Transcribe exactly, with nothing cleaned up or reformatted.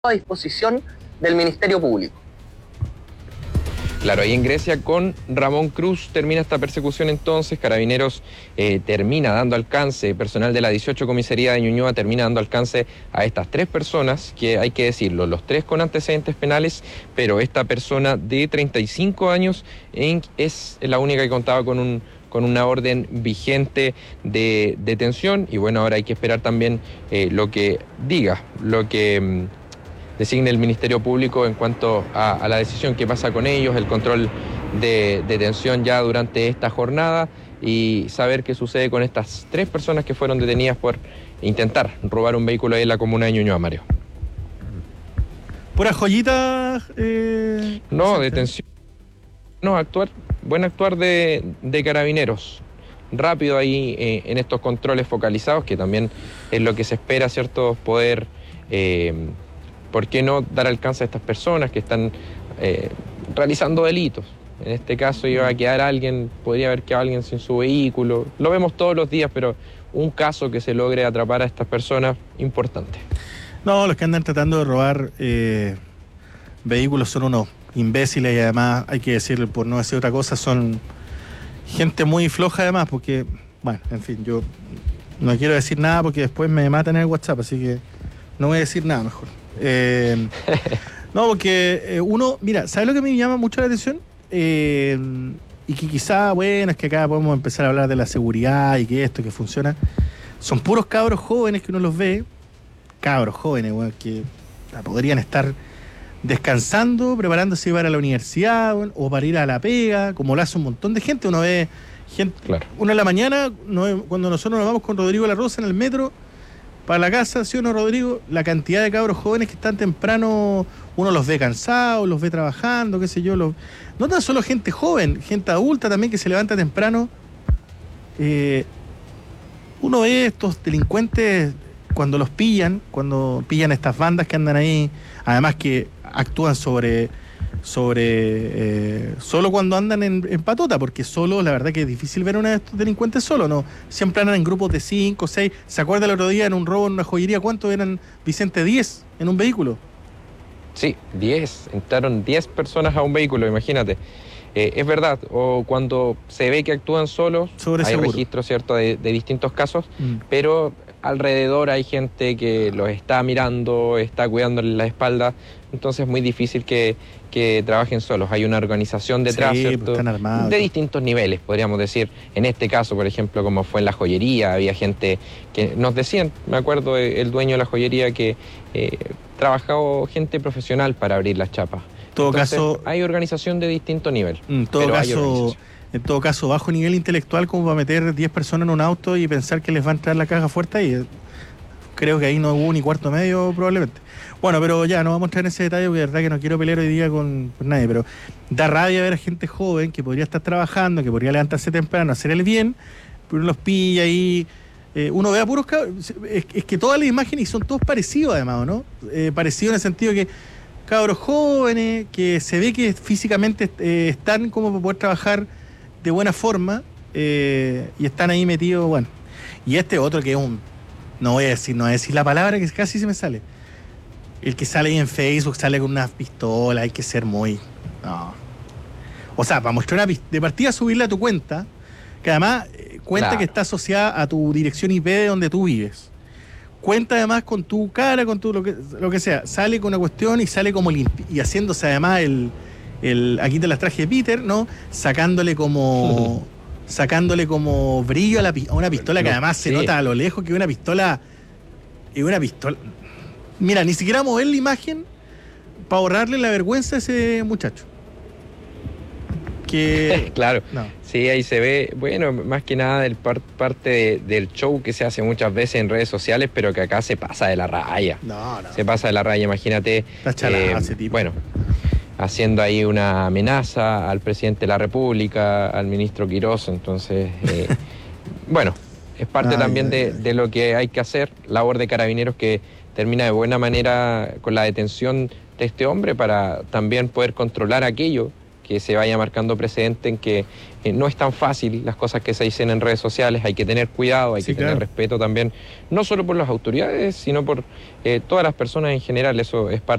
a disposición del Ministerio Público. Claro, ahí en Grecia con Ramón Cruz termina esta persecución entonces, Carabineros eh, termina dando alcance, personal de la dieciocho Comisaría de Ñuñoa termina dando alcance a estas tres personas, que hay que decirlo, los tres con antecedentes penales, pero esta persona de treinta y cinco años en, es la única que contaba con un con una orden vigente de detención, y bueno, ahora hay que esperar también eh, lo que diga, lo que mm, designe el Ministerio Público en cuanto a, a la decisión que pasa con ellos, el control de detención ya durante esta jornada y saber qué sucede con estas tres personas que fueron detenidas por intentar robar un vehículo ahí en la comuna de Ñuñoa, Mario. ¿Puras joyitas? Eh, no, detención. No, actuar, buen actuar de, de Carabineros. Rápido ahí eh, en estos controles focalizados, que también es lo que se espera, ¿cierto? Poder... Eh, ¿Por qué no dar alcance a estas personas que están eh, realizando delitos? En este caso iba a quedar alguien, podría haber quedado alguien sin su vehículo. Lo vemos todos los días, pero un caso que se logre atrapar a estas personas, importante. No, los que andan tratando de robar eh, vehículos son unos imbéciles y además, hay que decirlo por no decir otra cosa, son gente muy floja además, porque, bueno, en fin, yo no quiero decir nada porque después me matan en el WhatsApp, así que no voy a decir nada mejor. Eh, no, porque eh, uno, mira, ¿sabes lo que me llama mucho la atención? Eh, y que quizá, bueno, es que acá podemos empezar a hablar de la seguridad y que esto, que funciona. Son puros cabros jóvenes que uno los ve, cabros jóvenes, bueno, que podrían estar descansando, preparándose para la universidad, bueno, o para ir a la pega, como lo hace un montón de gente. Uno ve gente, claro. Uno en la mañana, no, cuando nosotros nos vamos con Rodrigo La Rosa en el metro para la casa, ¿sí o no, Rodrigo? La cantidad de cabros jóvenes que están temprano, uno los ve cansados, los ve trabajando, qué sé yo. Los... No tan solo gente joven, gente adulta también que se levanta temprano. Eh, uno ve estos delincuentes cuando los pillan, cuando pillan estas bandas que andan ahí, además que actúan sobre... sobre eh, solo cuando andan en, en patota, porque solo, la verdad que es difícil ver a uno de estos delincuentes solo, ¿no? Siempre andan en grupos de cinco, seis. ¿Se acuerda el otro día en un robo en una joyería? ¿Cuántos eran, Vicente? diez en un vehículo. Sí, diez. Entraron diez personas a un vehículo, imagínate. Eh, es verdad, o cuando se ve que actúan solos, Sobre hay seguro. registros, ¿cierto?, de, de distintos casos, mm. pero alrededor hay gente que los está mirando, está cuidándoles la espalda, entonces es muy difícil que, que trabajen solos. Hay una organización detrás, sí, ¿cierto?, pues están armados, de distintos niveles, podríamos decir. En este caso, por ejemplo, como fue en la joyería, había gente que nos decían, me acuerdo el dueño de la joyería, que eh, trabajaba gente profesional para abrir las chapas. En todo Entonces, caso, hay organización de distinto nivel. En todo pero caso, en todo caso, bajo nivel intelectual, como para meter diez personas en un auto y pensar que les va a entrar la caja fuerte, y creo que ahí no hubo ni cuarto medio probablemente. Bueno, pero ya no vamos a entrar en ese detalle porque de verdad que no quiero pelear hoy día con, con nadie, pero da rabia ver a gente joven que podría estar trabajando, que podría levantarse temprano, hacer el bien, pero uno los pilla ahí. Eh, uno ve a puros cabros, es, es que todas las imágenes, y son todos parecidos además, ¿no? Eh, parecidos en el sentido que cabros jóvenes, que se ve que físicamente eh, están como para poder trabajar de buena forma, eh, y están ahí metidos, bueno. Y este otro que es un, no voy a decir, no voy a decir la palabra que casi se me sale. El que sale ahí en Facebook, sale con una pistola, hay que ser muy... No. O sea, para mostrar una pistola, de partida subirla a tu cuenta, que además eh, cuenta claro. que está asociada a tu dirección I P de donde tú vives. Cuenta además con tu cara, con tu lo que, lo que sea. Sale con una cuestión y sale como limpi y haciéndose además el, el... Aquí te las traje de Peter, ¿no? Sacándole como... sacándole como brillo a, la, a una pistola que además se sí. nota a lo lejos que es una pistola... Es una pistola... Mira, ni siquiera mover la imagen para ahorrarle la vergüenza a ese muchacho. Que... claro, no. Sí, ahí se ve, bueno, más que nada del par parte de, del show que se hace muchas veces en redes sociales, pero que acá se pasa de la raya. No, no. Se pasa de la raya, imagínate. Está chalada, eh, ese tipo. Bueno, haciendo ahí una amenaza al presidente de la República, al ministro Quirós, entonces, eh, bueno, es parte ay, también ay, de, ay. de lo que hay que hacer, labor de Carabineros que termina de buena manera con la detención de este hombre para también poder controlar aquello que se vaya marcando precedente en que eh, no es tan fácil las cosas que se dicen en redes sociales, hay que tener cuidado, hay Sí, que tener claro. respeto también, no solo por las autoridades, sino por eh, todas las personas en general, eso es parte